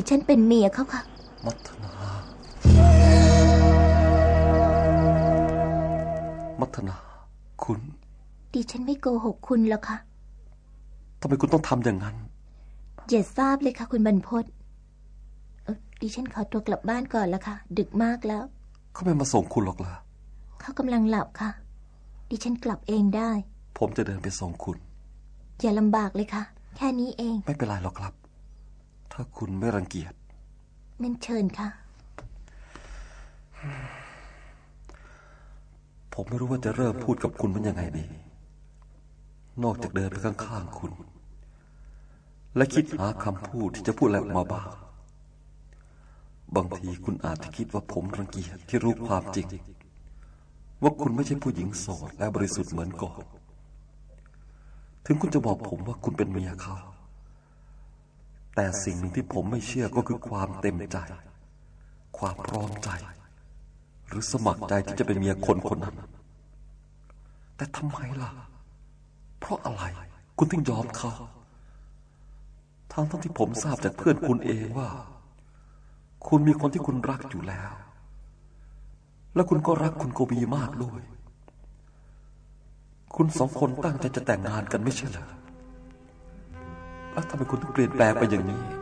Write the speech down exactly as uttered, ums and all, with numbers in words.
ฉันเป็นเมียเขาค่ะมัทนามัทนาคุณดิฉันไม่โกหกคุณหรอกค่ะทำไมคุณต้องทำอย่างนั้นอย่าทราบเลยค่ะคุณบรรพตเออดิฉันขอตัวกลับบ้านก่อนละค่ะดึกมากแล้วเขาไม่มาส่งคุณหรอกเหรอเขากำลังหลับค่ะดิฉันกลับเองได้ผมจะเดินไปส่งคุณอย่าลำบากเลยค่ะแค่นี้เองไม่เป็นไรหรอกครับถ้าคุณไม่รังเกียจงั้นเชิญค่ะผมไม่รู้ว่าจะเริ่มพูดกับคุณมันยังไงดีนอกจากเดินไปข้างๆคุณและคิดหาคำพูดที่จะพูดอะไรออกมาบ้างบางทีคุณอาจจะคิดว่าผมรังเกียจที่รู้ความจริงว่าคุณไม่ใช่ผู้หญิงโสดและบริสุทธิ์เหมือนก่อนถึงคุณจะบอกผมว่าคุณเป็นเมียเขาแต่สิ่งหนึ่งที่ผมไม่เชื่อก็คือความเต็มใจความพร้อมใจหรือสมัครใจที่จะเป็นเมียคนคนนั้นแต่ทำไมล่ะเพราะอะไรคุณถึงยอมเขาทั้งทั้งที่ผมทราบจากเพื่อนคุณเองว่าคุณมีคนที่คุณรักอยู่แล้วและคุณก็รักคุณโกบีมากด้วยคุณสองคนตั้งใจจะแต่งงานกันไม่ใช่เหรอแล้วทำไมคุณถึงเปลี่ยนแปลงไปอย่างนี้